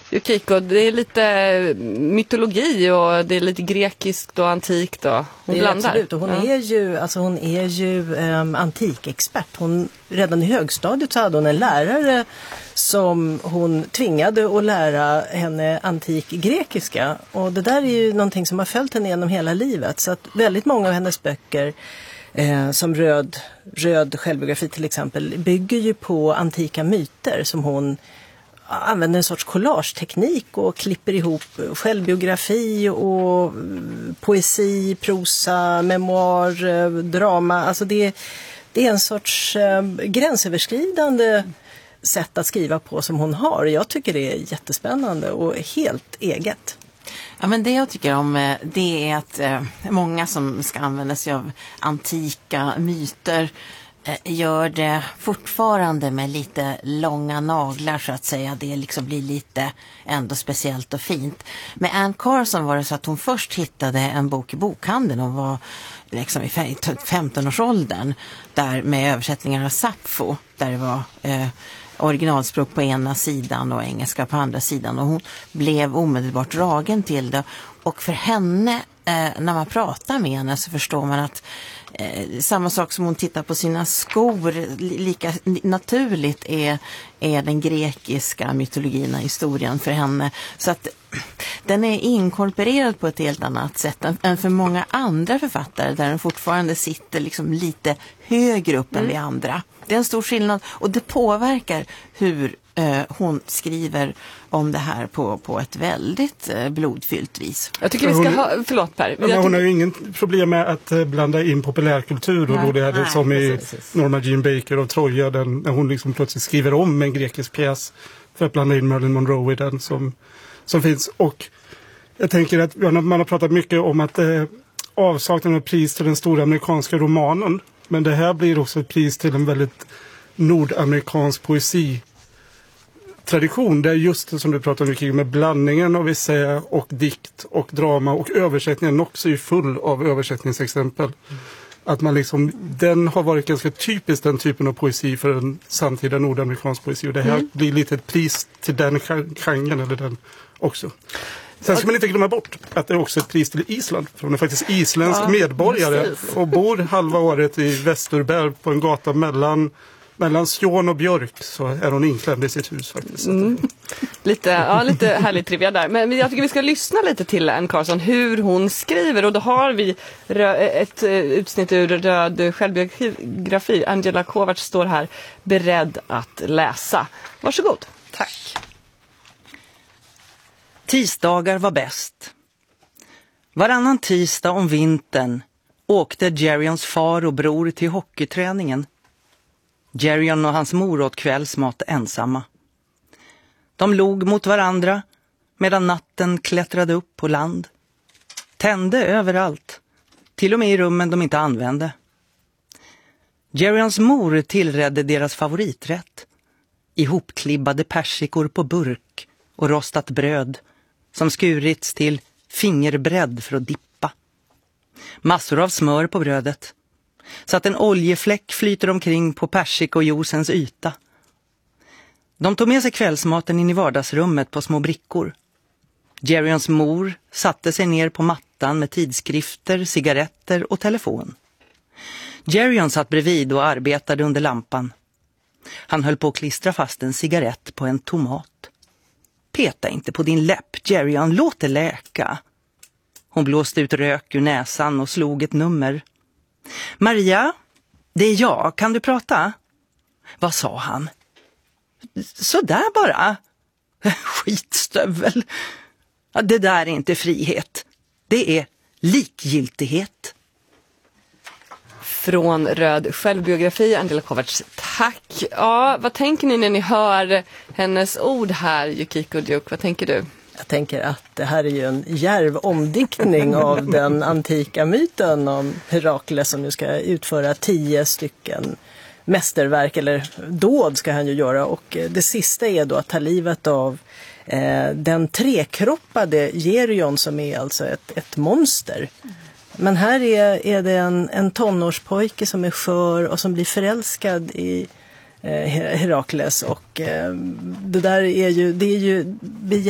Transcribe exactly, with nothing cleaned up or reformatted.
Yukiko, det är lite mytologi och det är lite grekiskt och antikt och hon det är blandar. Absolut, och hon ja. är ju, alltså hon är ju um, antikexpert. Hon, redan i högstadiet så hade hon en lärare som hon tvingade att lära henne antik grekiska. Och det där är ju någonting som har följt henne genom hela livet. Så att väldigt många av hennes böcker, eh, som röd, röd självbiografi till exempel, bygger ju på antika myter som hon använder en sorts collageteknik och klipper ihop självbiografi och poesi, prosa, memoir, drama. Alltså det, det är en sorts eh, gränsöverskridande sätt att skriva på som hon har. Jag tycker det är jättespännande och helt eget. Ja, men det jag tycker om det är att eh, många som ska använda sig av antika myter gör det fortfarande med lite långa naglar så att säga. Det liksom blir lite ändå speciellt och fint. Med Anne Carson var det så att hon först hittade en bok i bokhandeln och var liksom i femton-årsåldern där med översättningar av Sappho där det var eh, originalspråk på ena sidan och engelska på andra sidan, och hon blev omedelbart dragen till det. Och för henne, eh, när man pratar med henne så förstår man att Eh, samma sak som hon tittar på sina skor, lika naturligt är, är den grekiska mytologin och historien för henne. Så att den är inkorporerad på ett helt annat sätt än, än för många andra författare där den fortfarande sitter liksom lite högre upp mm. än vi andra. Det är en stor skillnad och det påverkar hur eh, hon skriver om det här på, på ett väldigt eh, blodfyllt vis. Jag tycker vi ska hon, ha... Förlåt Per. Ja, hon har ju ingen problem med att uh, blanda in populärkultur och nej, då det är det som i precis. Norma Jean Baker och Troja, den, när hon liksom plötsligt skriver om en grekisk pjäs för att blanda in Marilyn Monroe i den som, som finns. Och jag tänker att man har pratat mycket om att uh, avsaknaden av pris till den stora amerikanska romanen, men det här blir också ett pris till en väldigt nordamerikansk poesi tradition, det är just det som du pratar om med blandningen av essä och dikt och drama, och översättningen också är full av översättningsexempel. Mm. Att man liksom, den har varit ganska typisk den typen av poesi för en samtida nordamerikansk poesi, och det här mm. blir lite ett pris till den genren eller den också. Sen ska man inte glömma bort att det är också ett pris till Island, för hon är faktiskt isländsk ja, medborgare och bor halva året i Västerberg på en gata mellan Mellan Skån och Björk, så är hon inklämd i sitt hus faktiskt. Mm. Lite, ja, lite härligt trivia där. Men jag tycker vi ska lyssna lite till Anne Carson, hur hon skriver. Och då har vi ett utsnitt ur Röd självbiografi. Angela Kovacs står här beredd att läsa. Varsågod. Tack. Tisdagar var bäst. Varannan tisdag om vintern åkte Jerryons far och bror till hockeyträningen. Jerryon och hans mor åt kvällsmat ensamma. De log mot varandra medan natten klättrade upp på land. Tände överallt, till och med i rummen de inte använde. Jerryons mor tillredde deras favoriträtt. Ihopklibbade persikor på burk och rostat bröd som skurits till fingerbredd för att dippa. Massor av smör på brödet, så att en oljefläck flyter omkring på persikojuicens yta. De tog med sig kvällsmaten in i vardagsrummet på små brickor. Jerryons mor satte sig ner på mattan med tidskrifter, cigaretter och telefon. Jerryon satt bredvid och arbetade under lampan. Han höll på att klistra fast en cigarett på en tomat. Peta inte på din läpp, Jerryon, låt det läka. Hon blåste ut rök ur näsan och slog ett nummer. Maria, det är jag. Kan du prata? Vad sa han? Så där bara. Skitstövel. Det där är inte frihet. Det är likgiltighet. Från Röd självbiografi, Angela Kovacs. Tack. Ja, vad tänker ni när ni hör hennes ord här, Yukiko Duke? Vad tänker du? Jag tänker att det här är ju en djärv omdiktning av den antika myten om Herakles som nu ska utföra tio stycken mästerverk, eller dåd ska han ju göra. Och det sista är då att ta livet av eh, den trekroppade Geryon som är alltså ett, ett monster. Men här är, är det en, en tonårspojke som är skör och som blir förälskad i eh, Herakles, och eh, det där är ju, det är ju